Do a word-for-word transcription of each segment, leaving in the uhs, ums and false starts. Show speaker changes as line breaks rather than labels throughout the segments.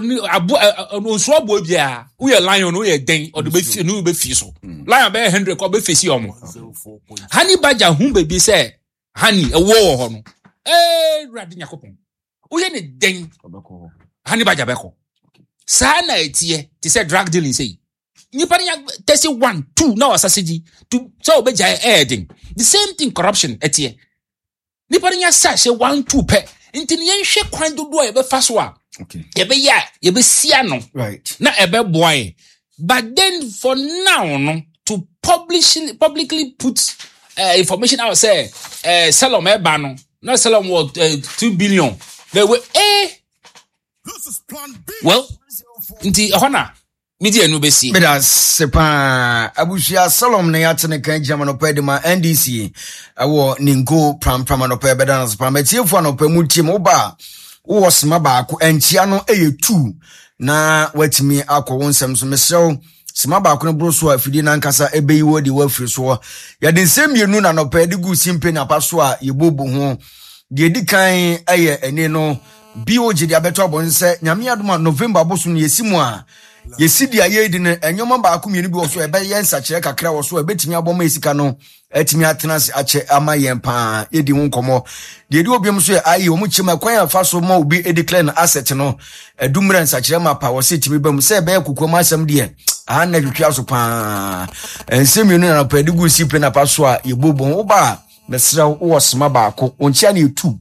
oni abo onso abo bia wo ye lion wo ye den or the be fi no be fi so lion be one hundred ko be face omo Honey Badger hu baby say honey e wo ho no eh rade nyakopon wo ye ne den obeko Honey Badger beko sa na etie ti say drug dealing say nipa nya thirty one two na wasasiji to so be jai adding the same thing corruption etie nipa nya sa she one two pe nti ne yenhwe kwan dodo e be fa so a okay ye be ya ye be sia no
right
na e be boy but then for now no to publish publicly put uh, information out say uh, Salom e ba no na Salom what uh, two billion they were eh this is plan B well nti hona media no be see
beda sepa abushia Salom na yatene kan jamano pe de ma N D C awo ningo pram pram no pe beda na sepa metiefo no pe mu tim oba wo sema ba ko enchia no eye two na watimi akọ wonsem so mesew sema ba ko no broso afidi na nkasa ebe yiwo de wafiri so ya de nsem yenu na no pe de gu simpe na paso a yebobo ho de di kan eye ene no B O G de abeto bonse nyame adoma November boso no yesimu a yesidi aye di ne enyoma ba ko mienu bi wo so ebe ye nsakire kakra wo so ebetimi aboma esika no etimi atena ache ama yen pa yedi ho nkomo de di obiam so ayi o mu chima kwan afa so ma obi edeclare na asset no edumre nsakire ma pa wo se timi bam se be kokoma asem de a na twitwa so pa ensemi no na pa digu sipe na pa so a yebobo wo ba mesra wo sema ba ko onchia ne two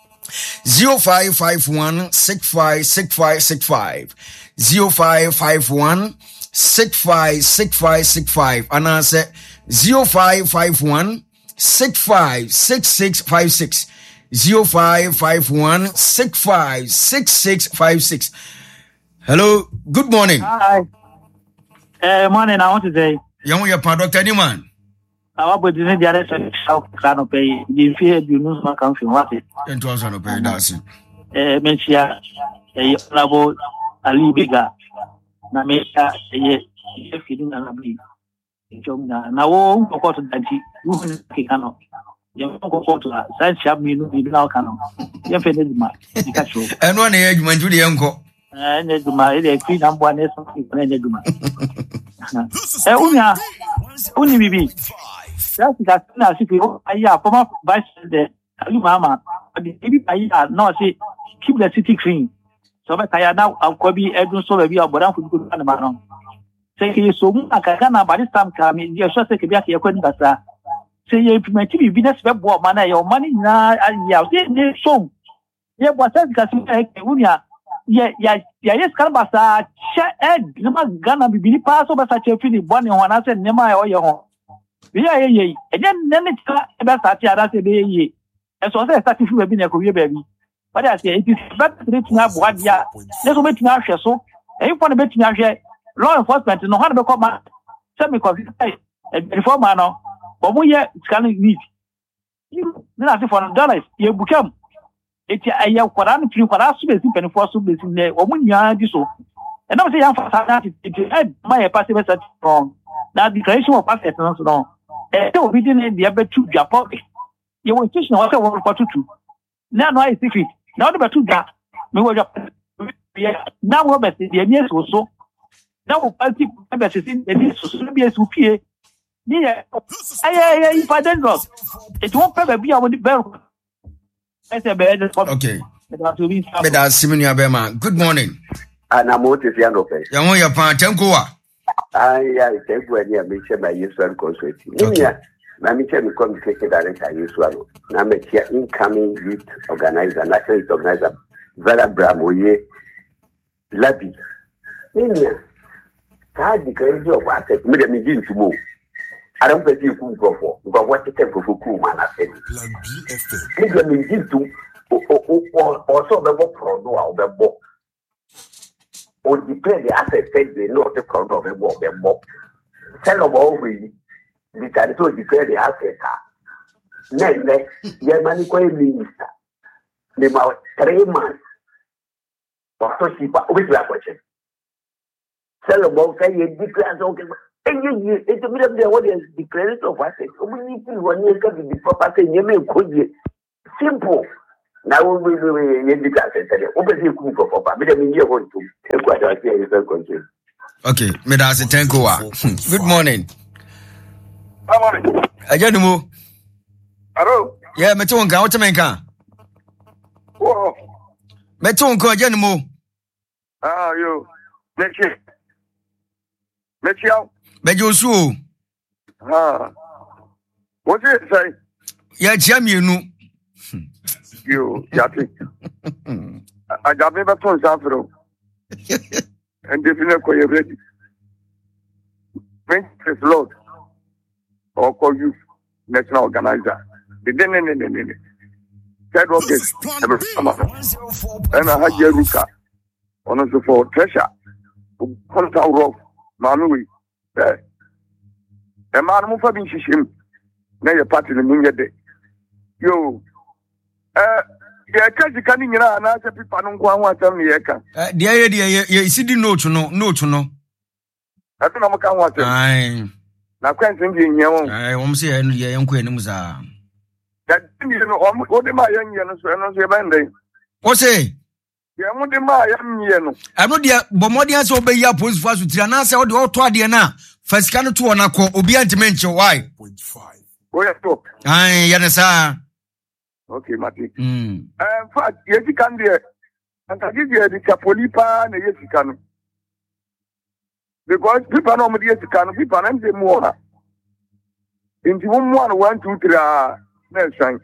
zero five five one six five six five six five zero five five one six five six five six five and answer zero five five one six five six six five six zero five five one six five six six five six. Hello, good morning.
Hi. Uh, morning, I want to say.
Young your pa Doctor Niman.
I want to say the other South Cano pay the fear you know my country what it.
And to also pay that's it.
Uh mention a labo Ali Biga. Na mesha ye if you didn't agree. Jomna na wo ko to danti wo ke kano. Ye ko ko to san sharp me no bi na kano. Ye fe ne duma. Dika show.
And one ye duma njudi enko.
Eh ne duma ile free number ne so ne ne duma. Eh unya uni bibi. That's that na si ko aya former vice president Ali Mama. The bibi aya no say keep the city clean. So be kaya na akwabi edun so be abodan fu ko na ma no. Say ke so mu akaka na ba this time ka me ye so say ke bia ke kwani kasa. Say ye implement bi business be bo ma na your money na ya say ne so. Ye bo say ka si ke unia ye ya ya yes kan ba sa che ed na ma Ghana bi bi pa so ba sa che fini bo ne ho na say ne ma ye o ye ho. Bi ya ye ye. E je ne ne ka e ba sa ti ada say be ye. E so say start fi be na ko ye be bi. But I say it is better to have what ya. Let's wait to have so. If one bit to have law enforcement, no one become semi convict before man. But we are scanning need. You not for dollars. You become it's a year for an few for us to be for some in there or when you are so. And I say, I'm for that. It my passive such wrong. That declaration of passive no so. And we didn't the other two Japan. You want to know what for two. Now, no, I secret. Now the two gap. Me was now what best the years also. Now party members in the news so be as upie. Yeah, I if I don't go. It won't probably be on the bell.
Okay. Beda Simon Abema. Good morning.
Ana motive yango pe.
Yango ya pa tenkoa.
Ai ai tenkoa ni ameche ma Yesu consulti. Niya na miche mi communication director Yesu ano. Na meche incoming youth organizer, national youth organizer Vera Bramoye Labi. Niya ka di kan jo wa te mi de mi ji ntumo. Ara mpe ti ku ngofo. Ngofo ti te ngofo ku ma na se. Labi F M. Ni de mi ji ntu o o o o so be bo pro no a o be bo. O depend the asset they know the crowd of a walk and mob. Tell them all we decided to declare the asset. Next, next, your money going minister. The about three months. Or so she with that question. Tell them all say you declare okay. And you, it's a bit of the audience declares of assets. We need to one year to be proper saying you may could simple. Now we will be open you cook for Papa. Maybe you want to take what I say is control.
Okay, me da se tenko wa. Good morning.
Good morning.
Ajadumo.
Hello.
Yeah, me to nka, what me nka?
Oh.
Me to nka ajadumo.
Ah, yo. Mechi. Mechi out.
Bejo su.
Ah. What did you say?
Ya chia mienu.
You, Yati. I got me back on Safro. And definitely you're ready. Thank you, Lord. Or call you national organizer. The then and then. Third August. And I had Yeruka. On us for treasure. Contown rock. Manui. There. A man move up in Shishim. Now you're part of the moon day. Yo. Uh, yeah, because you can't even answer people on one time. Yeah,
dear, dear, you see the note to know, no to know.
I don't know what
I
now can't think in your own.
I won't say any young queen.
That you know, what am I young? You know, say, Monday.
What say?
Yeah, what am I young?
I'm not dear, but more than so be your post for Triana, so the auto Diana. First can to one call, Obian to mention why. Point five.
Oh, yeah, so.
Aye, Yanasa.
Okay, Mati.
Hmm.
In fact, yes, you can do it. And I give you the Capolipa and yes, you can. Because people know me, yes, you can. People know me more. In the one, one, one, two, three, next time.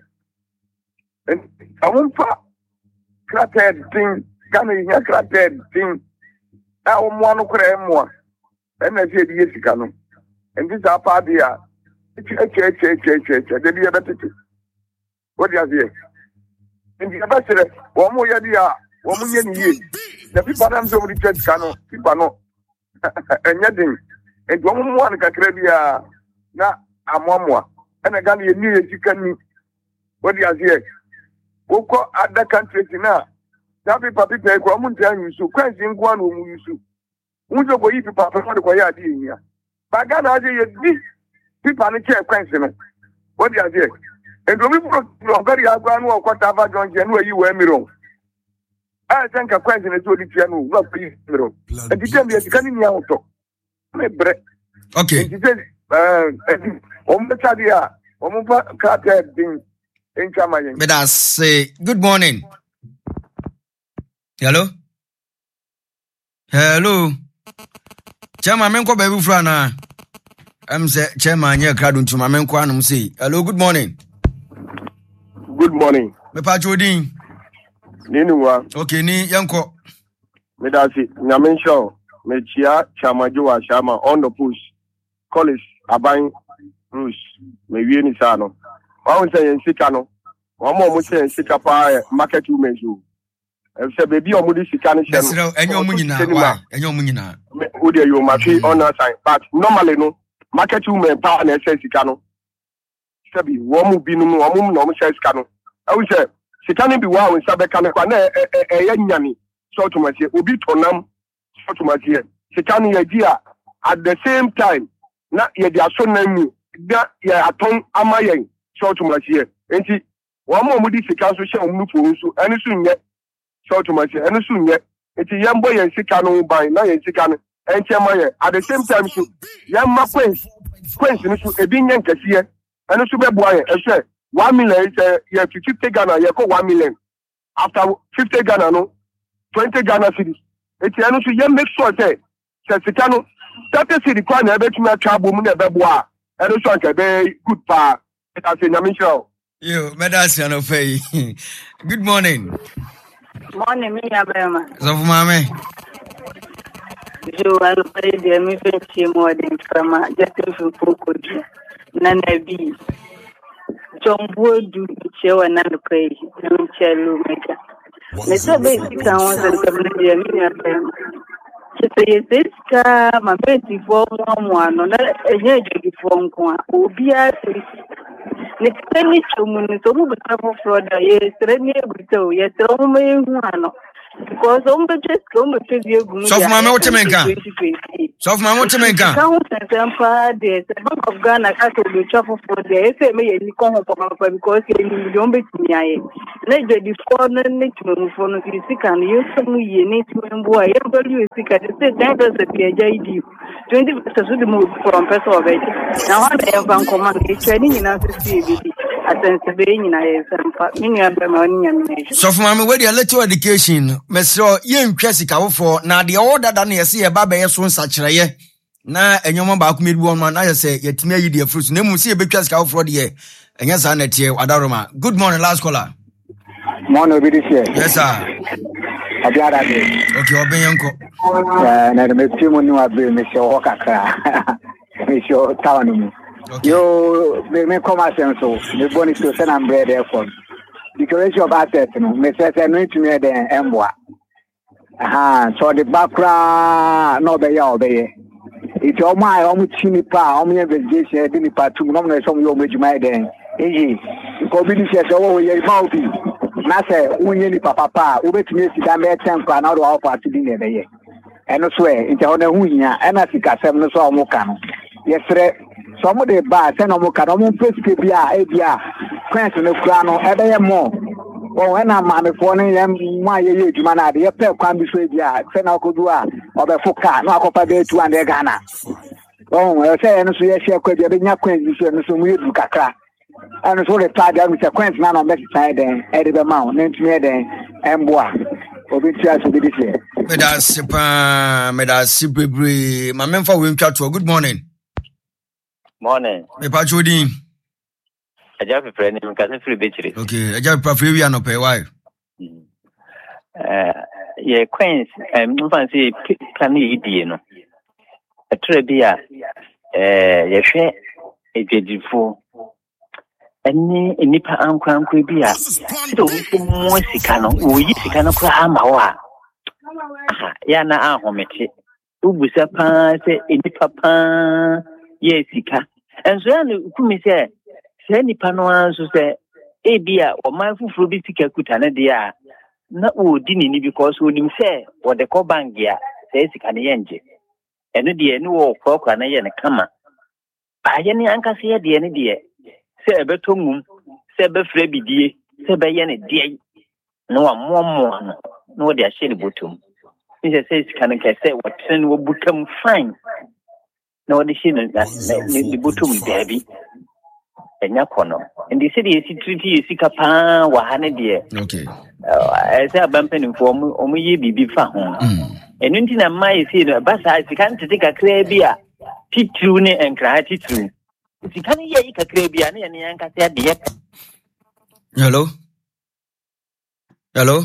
And I won't pass. Crated thing, can you hear crated thing? I won't want to cry more. And I said, yes, you can. And this is our party. It's a church, church, church, church. They be a better. What do you say? In the ambassador, one more year, one more year. The people are not the church canoe, people know. And yet, and one more can credit na a mamma, and a gun you can. What do you say? Who call other countries now? That people take one tell you so, question one whom you so. Who's your boy people for the quiet here? But God, I say, people are not question. What do you say? And when we put very hard one or whatever John January, you were me wrong. I think a question is only Janu, not wrong. And you tell me, you can't even auto.
Okay.
He said, uh, on the Sadia, on the carter thing in Chamayan.
But I say, good morning. Hello? Hello? Chairman, Menko Baby Frana. I'm say, Chairman, you're crowding to my Menko and say, hello, good morning.
Good morning.
Me pa chodin.
Ninuwa.
Okay, ni yanko.
Me dasi, nyamen show. Me chia chamajo shama on the push. College abain Bruce. Me wie ni sano. Wa won say ensika no. Wa mo mo say ensika pa market women so. E say baby o mo di sika ni she no.
Enyo mu nyina wa. Enyo mu nyina.
Wo dey you ma fi on sign. But normally no market women pa na say sika no. Sabi wo mu binu mu wo mu na wo say sika no. I will say sika ni bi wa won sabe kan kwa na e ya nyame so to masie obi tonam so to masie sika ni ya gi a at the same time na ye dia so na mu da ya aton amayen so to masie enti wo mu mu di sika so hye mu fo so eni so nye so to masie eni so nye enti yembo ye sika no ban na ye sika no enti amaye at the same time so yemma queens queens ni so ebi nye nkasiye eni so be boa ye e hwe One million is uh, yeah, fifty Ghana, you go one million. After fifty Ghana, no, twenty Ghana cities. It's uh, no, so you make sure say, say, Sitano, thirty city can never to make trouble, never boa. And also, I be good pa. It's a name show.
You, Medasiano Fay. Good morning.
Morning, me, Abema.
So, Mammy.
You are afraid they may see more than from a just to Foucault. None be. John Wood do show another pray, no child maker. Mister Basic sounds and government. She says, this car, my baby for one, or not a year before one, will be at next penny to moon, so move a fraud. Yes, Remy, yes, only one. Because on the just come to you.
So, Mamma, what you make? So of my motimenka.
The Bank of Ghana has to be trouble for the S M A and come because you don't be me. I let the foreign nature for the sick and you some you need to boy. Everybody is sick at the same time as the P J D. Twenty percent of the move from person of it. Now I have one command training in our C B D.
So for my way, little education, Monsieur, you Jessica for now the order than you see a baby soon such a year. Now, and your mom back mid woman, I say, yet me, you dear fruits, no see a big Jessica for the year. And yes, I net here, Adaroma. Good morning, last caller.
Morning, yes, sir.
Okay, I'll be uncle.
And I met two more new Abbey, Mister Okaka, Mister Town. Yo, me come as so. Me born to send and bread therefore. Declaration of assets, no. Me say say no to me the emboa. Aha, so the background no be ya obey. It's all my own chini pa, own investigation, didn't part two, no more some you make my den. Eh, because we say so we are mouthing. Na say unye papa pa, we bet me si da me tempo na do our party din there ye. Eno so e, nti ho na hu nya, ena sikasem no so omo ka no. Yes, sir. Some of the bad, ten of Mocadomon Prescribia, Abia, Cranston of Grano, Ebay more. Oh, when I'm a phone, my age, man, I dear Pep can be Swabia, Senakudua, or the Foca, no Copa to and Ghana. Oh, I say, and so yes, I could have been your queen, and some weird Kaka. And so the tied down with a quaint man on the side, Eddie the Mount, named me then, and Bois. Obituary to be this year.
Medas, Medas, Sibri, my member will chat to a good morning.
Morning.
Me Pachodi.
I just a friend in Casa Free Beach.
Okay, I just prefer you no pay why.
Uh, yeah, Queens, and um, fancy can you eat, no? A trebia, uh, yeah, share a dreadful. Any nipa uncle cribia. So we can more sicano, we can crahama. Ah, yana ahomete. Ubusapa say a nipa. Yes, Sika. And so I say, Sani Panoan so say, Abia or my food be sick kutana dia. Not would dini because when you say what the Cobangia says can yenge. And the end war for Canaya and Kama. I any anchor say the end dear. Say a betomum, say a frebi dear, say by any dear. No one more more, no, they are shady bottom. He says, can I say what ten will become fine. No, the shin that the bottom baby. And Yakono. And the city is treaty is Sikapa, Wahana dear.
Okay.
As I bumping in form, only be found. And in a my see the bus, I can't take a clear beer, titune and cry titune. If you can't eat a clear beer, and Yanka said, dear.
Hello? Hello?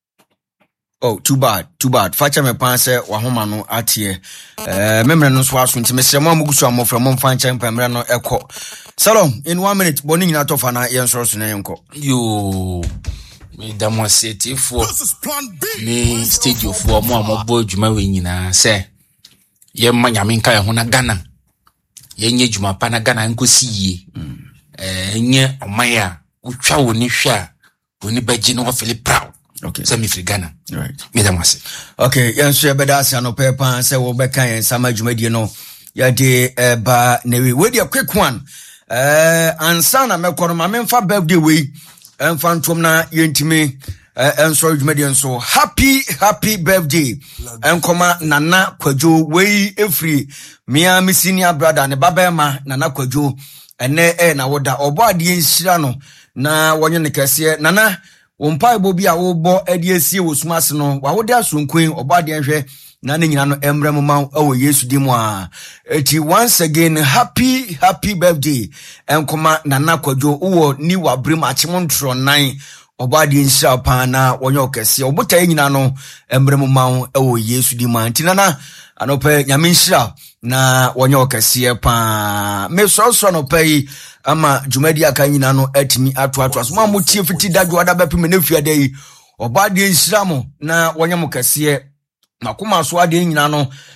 Oh, too bad, too bad. Facha me panse wa homa no atie. Eh, memre no so aso nti mesre mo amugusu amofra mo mfa nchen pemre no ekọ. Salom, in one minute, boni nyina tofa na yensoro so na yenko.
Yo, me demonstrate for me studio for mo amobo djuma we nyina se. Ye ma nyame nka ye ho na Ghana. Ye nye djuma pa na Ghana nkosi yie. Eh, nye omaya, utwa woni hwa, woni baji no feel proud.
Okay.
So me free Ghana.
Right.
Me da wase.
Okay, yenso ebeda ase no pepa se wo beka yen sama djumadi no. Ya de eh, ba newe. We dey a quick one. Eh ansa na mekoro ma memfa birthday we. Emfa ntom na yentime eh enso djumadi enso. Happy happy birthday. Enkoma Nana Kwadwo we efri mia me senior brother ne babema Nana Kwadwo ene eh na woda obo ade enhira no na wonye ne kese Nana Wompa bobi a wo bo ade asie wo sumase no wa wode asonkwen obade enhwe na ne nyina no emrem ma awo Yesu di mu a eti once again happy happy birthday enkoma Nana Kwadwo wo ni wa brem achimontro nan obade nhira pa na wonye okese obota nyina no emrem ma awo Yesu di mu antinana anope nyame nhira na wonye okese pa me so so no pay ama jumadi aka nyina no atimi ato ato so ma mutie fiti dadwo ada bepem na fiade yi obade nhira mo na wonye mokase makoma so ade nyina no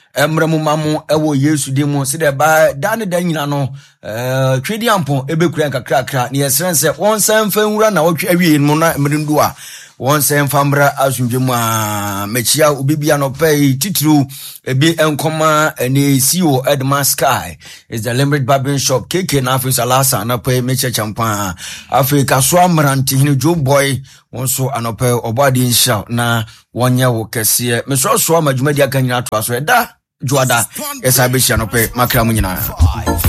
emremu mamu ewo Yesu di mu se de ba da ne da nyina no eh twedi ampon ebekura nkakra kra ne yesrense won san fa nwura na wotwe awie mu na mrindu a won san fa mbra asundwemu a mechia obibia no pay titru ebi enkoma ene C E O Edma Sky is the Limerick Barbering Shop K K na afisa lasa na pay meche champa Africa so amranti hine Joe Boy wonso anope obadi insha na wonya wo kese me so so amadwumadi aka nyina to aso eda juada esa be hia no pay makra mu nyina